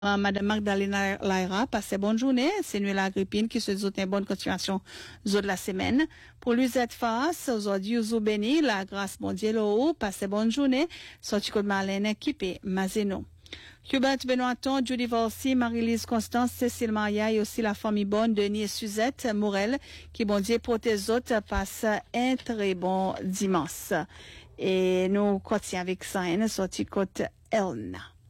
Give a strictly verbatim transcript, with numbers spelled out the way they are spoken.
Euh, Madame Magdalena Laira, passez bonne journée. C'est nous la Agrippine qui se souhaite une bonne continuation de la semaine. Pour Luzette Faras, aujourd'hui, vous béni, la grâce mondiale au passez bonne journée. Sorti de Marlène, équipé, Mazeno. Hubert Benoîton, Judy Volsi, Marie-Lise Constance, Cécile Maria et aussi la famille bonne, Denis et Suzette Morel, qui bon Dieu pour tes autres, passe un très bon dimanche. Et nous continuons avec ça, hein, sorti côte Elna.